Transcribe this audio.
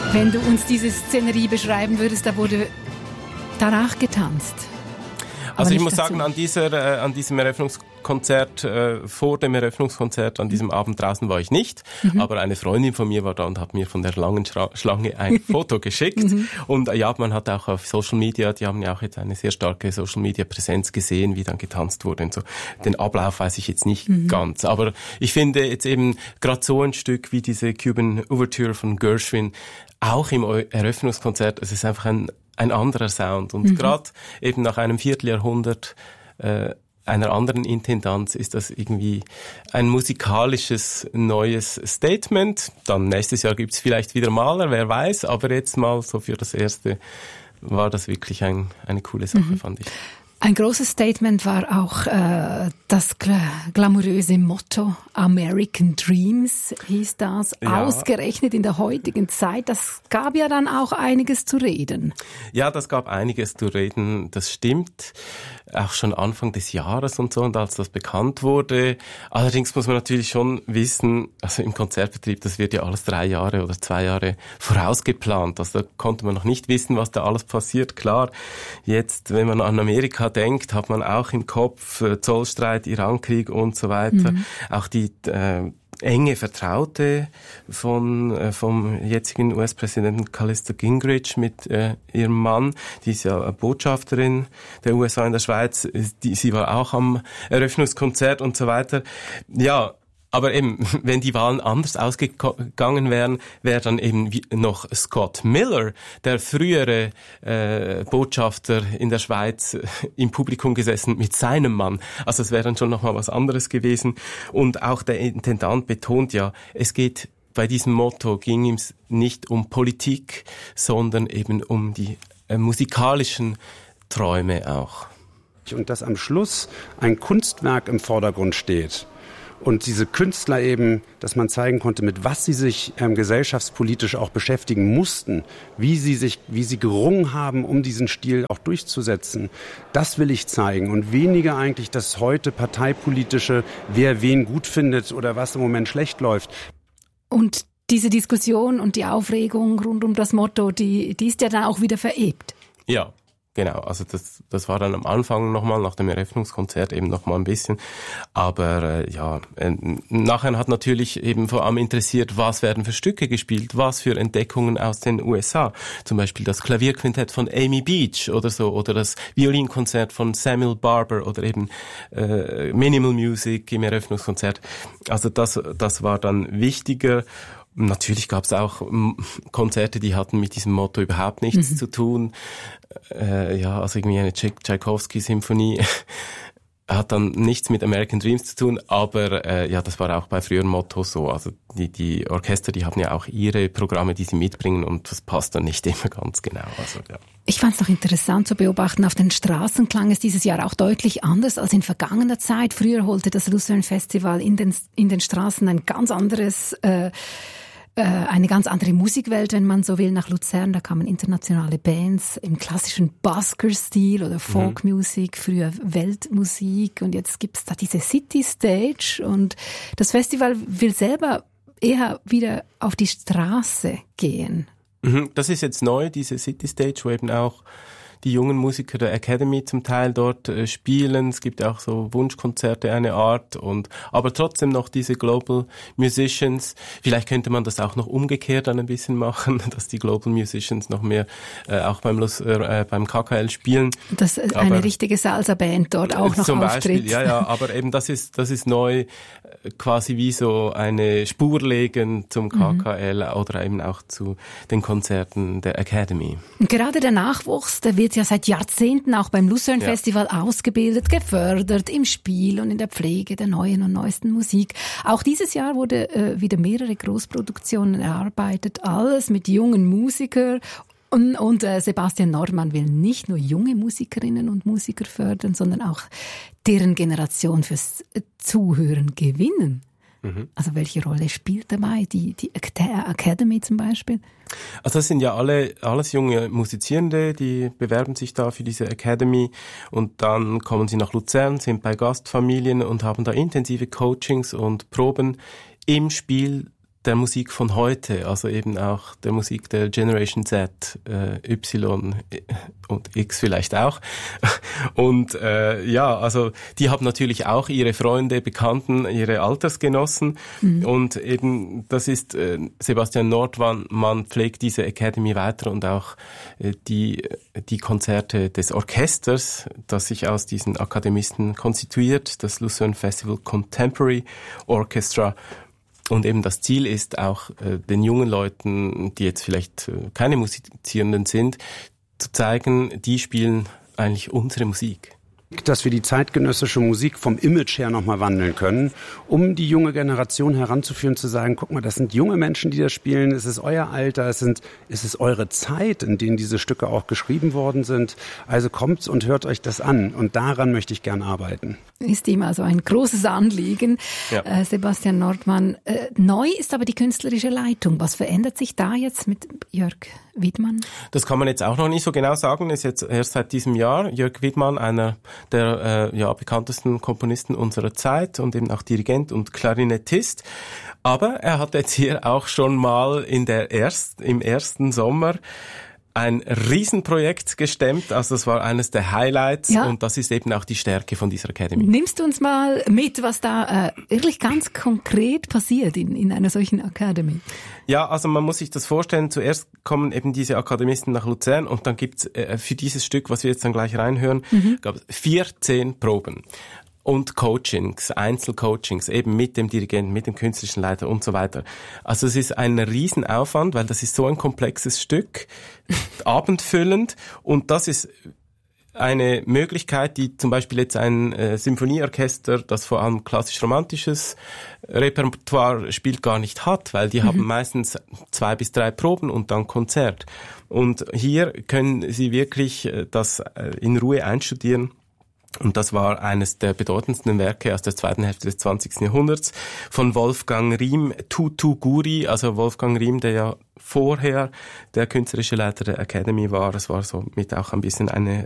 Wenn du uns diese Szenerie beschreiben würdest, da wurde danach getanzt. Also ich muss sagen, an diesem Eröffnungskonzert, vor dem Eröffnungskonzert, an diesem Abend draußen war ich nicht, aber eine Freundin von mir war da und hat mir von der langen Schlange ein Foto geschickt. Und ja, man hat auch auf Social Media, die haben ja auch jetzt eine sehr starke Social Media Präsenz gesehen, wie dann getanzt wurde und so. Den Ablauf weiß ich jetzt nicht ganz, aber ich finde jetzt eben gerade so ein Stück wie diese Cuban Overture von Gershwin, auch im Eröffnungskonzert, es ist einfach ein anderer Sound. Und gerade eben nach einem Vierteljahrhundert einer anderen Intendanz ist das irgendwie ein musikalisches neues Statement. Dann nächstes Jahr gibt's vielleicht wieder Maler, wer weiß. Aber jetzt mal so für das Erste war das wirklich eine coole Sache, fand ich. Ein großes Statement war auch das glamouröse Motto American Dreams, hieß das, ja. Ausgerechnet in der heutigen Zeit. Das gab ja dann auch einiges zu reden. Ja, das gab einiges zu reden, das stimmt. Auch schon Anfang des Jahres und so, und als das bekannt wurde. Allerdings muss man natürlich schon wissen, also im Konzertbetrieb, das wird ja alles 3 Jahre oder 2 Jahre vorausgeplant. Also da konnte man noch nicht wissen, was da alles passiert. Klar, jetzt, wenn man an Amerika denkt, hat man auch im Kopf Zollstreit, Irankrieg und so weiter. Auch die enge Vertraute vom jetzigen US-Präsidenten Callista Gingrich mit ihrem Mann, die ist ja Botschafterin der USA in der Schweiz, sie war auch am Eröffnungskonzert und so weiter. Ja, aber eben, wenn die Wahlen anders ausgegangen wären, wäre dann eben noch Scott Miller, der frühere Botschafter in der Schweiz, im Publikum gesessen mit seinem Mann. Also es wäre dann schon nochmal was anderes gewesen. Und auch der Intendant betont ja, es geht bei diesem Motto, ging ihm nicht um Politik, sondern eben um die musikalischen Träume auch. Und dass am Schluss ein Kunstwerk im Vordergrund steht. Und diese Künstler eben, dass man zeigen konnte, mit was sie sich gesellschaftspolitisch auch beschäftigen mussten, wie sie gerungen haben, um diesen Stil auch durchzusetzen, das will ich zeigen. Und weniger eigentlich das heute parteipolitische, wer wen gut findet oder was im Moment schlecht läuft. Und diese Diskussion und die Aufregung rund um das Motto, die ist ja dann auch wieder verebt. Ja. Genau, also das war dann am Anfang nochmal, nach dem Eröffnungskonzert eben nochmal ein bisschen. Aber nachher hat natürlich eben vor allem interessiert, was werden für Stücke gespielt, was für Entdeckungen aus den USA. Zum Beispiel das Klavierquintett von Amy Beach oder so, oder das Violinkonzert von Samuel Barber oder eben Minimal Music im Eröffnungskonzert. Also das war dann wichtiger. Natürlich gab es auch Konzerte, die hatten mit diesem Motto überhaupt nichts zu tun. Also irgendwie eine Tchaikovsky-Symphonie hat dann nichts mit American Dreams zu tun, aber das war auch bei früheren Mottos so. Also die Orchester, die haben ja auch ihre Programme, die sie mitbringen, und das passt dann nicht immer ganz genau. Also, ja. Ich fand es noch interessant zu beobachten, auf den Straßen klang es dieses Jahr auch deutlich anders als in vergangener Zeit. Früher holte das Lucerne Festival in den Straßen ein ganz anderes eine ganz andere Musikwelt, wenn man so will, nach Luzern. Da kamen internationale Bands im klassischen Busker-Stil oder Folkmusik, früher Weltmusik, und jetzt gibt's da diese City Stage, und das Festival will selber eher wieder auf die Straße gehen. Das ist jetzt neu, diese City Stage, wo eben auch die jungen Musiker der Academy zum Teil dort spielen. Es gibt auch so Wunschkonzerte, eine Art, aber trotzdem noch diese Global Musicians. Vielleicht könnte man das auch noch umgekehrt dann ein bisschen machen, dass die Global Musicians noch mehr auch beim KKL spielen. Dass eine richtige Salsa-Band dort auch noch zum auftritt. Beispiel, ja, aber eben das ist neu, quasi wie so eine Spur legen zum KKL oder eben auch zu den Konzerten der Academy. Und gerade der Nachwuchs, der wird ja seit Jahrzehnten auch beim Lucerne Festival ausgebildet, gefördert im Spiel und in der Pflege der neuen und neuesten Musik. Auch dieses Jahr wurde wieder mehrere Großproduktionen erarbeitet, alles mit jungen Musikern. Und Sebastian Norman will nicht nur junge Musikerinnen und Musiker fördern, sondern auch deren Generation fürs Zuhören gewinnen. Also welche Rolle spielt dabei die Academy zum Beispiel? Also das sind ja alles junge Musizierende, die bewerben sich da für diese Academy, und dann kommen sie nach Luzern, sind bei Gastfamilien und haben da intensive Coachings und Proben im Spiel der Musik von heute, also eben auch der Musik der Generation Z, Y und X vielleicht auch. Und also die haben natürlich auch ihre Freunde, Bekannten, ihre Altersgenossen. Und eben das ist Sebastian Nordmann pflegt diese Academy weiter und auch die Konzerte des Orchesters, das sich aus diesen Akademisten konstituiert, das Lucerne Festival Contemporary Orchestra. Und eben das Ziel ist auch, den jungen Leuten, die jetzt vielleicht keine Musizierenden sind, zu zeigen, die spielen eigentlich unsere Musik. Dass wir die zeitgenössische Musik vom Image her nochmal wandeln können, um die junge Generation heranzuführen, zu sagen, guck mal, das sind junge Menschen, die das spielen, es ist euer Alter, es ist eure Zeit, in denen diese Stücke auch geschrieben worden sind. Also kommt und hört euch das an und daran möchte ich gern arbeiten. Ist ihm also ein großes Anliegen, ja. Sebastian Nordmann. Neu ist aber die künstlerische Leitung. Was verändert sich da jetzt mit Jörg Widmann? Das kann man jetzt auch noch nicht so genau sagen. Ist jetzt erst seit diesem Jahr Jörg Widmann, einer der bekanntesten Komponisten unserer Zeit und eben auch Dirigent und Klarinettist. Aber er hat jetzt hier auch schon mal im ersten Sommer ein Riesenprojekt gestemmt, also das war eines der Highlights und das ist eben auch die Stärke von dieser Academy. Nimmst du uns mal mit, was da wirklich ganz konkret passiert in einer solchen Academy? Ja, also man muss sich das vorstellen, zuerst kommen eben diese Akademisten nach Luzern und dann gibt's für dieses Stück, was wir jetzt dann gleich reinhören, gab es 14 Proben. Und Coachings, Einzelcoachings, eben mit dem Dirigenten, mit dem künstlerischen Leiter und so weiter. Also es ist ein Riesenaufwand, weil das ist so ein komplexes Stück, abendfüllend, und das ist eine Möglichkeit, die zum Beispiel jetzt ein Symphonieorchester, das vor allem klassisch-romantisches Repertoire spielt, gar nicht hat, weil die haben meistens 2 bis 3 Proben und dann Konzert. Und hier können sie wirklich das in Ruhe einstudieren. Und das war eines der bedeutendsten Werke aus der zweiten Hälfte des 20. Jahrhunderts von Wolfgang Riem, Tutuguri, also Wolfgang Riem, der ja vorher der künstlerische Leiter der Academy war. Das war so mit auch ein bisschen eine